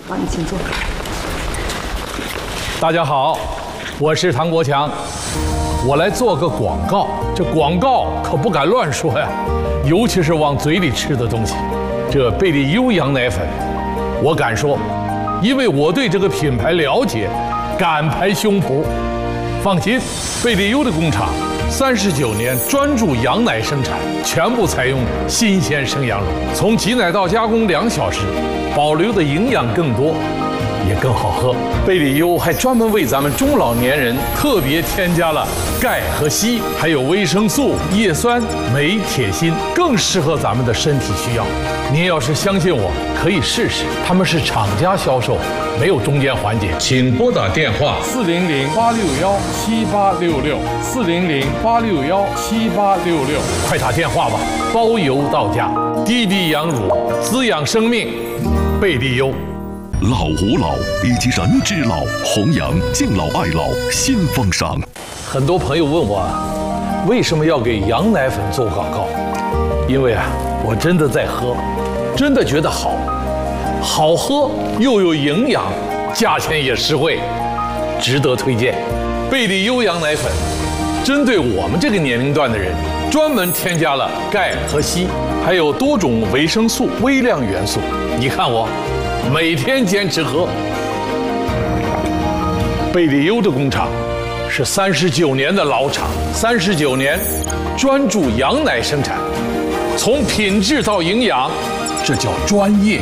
好，你请坐。 大家好，我是唐国强，我来做个广告。这广告可不敢乱说呀，尤其是往嘴里吃的东西。这贝利优羊奶粉，我敢说，因为我对这个品牌了解，敢拍胸脯。放心，贝利优的工厂39年专注羊奶生产，全部采用新鲜生羊乳，从挤奶到加工2小时，保留的营养更多，也更好喝。贝利优还专门为咱们中老年人特别添加了钙和硒，还有维生素、叶酸、镁、铁、锌，更适合咱们的身体需要。您要是相信我，可以试试。他们是厂家销售，没有中间环节。请拨打电话400-861-7866，400-861-7866，快打电话吧，包邮到家。滴滴羊乳，滋养生命，贝利优。 老吾老以及人之老，弘扬敬老爱老新风尚。 很多朋友问我，为什么要给羊奶粉做广告？因为我真的在喝，真的觉得好，好喝又有营养，价钱也实惠，值得推荐。贝利优羊奶粉针对我们这个年龄段的人，专门添加了钙和硒，还有多种维生素、微量元素。你看我每天坚持喝。贝利优的工厂是39年的老厂，39年专注羊奶生产，从品质到营养，这叫专业。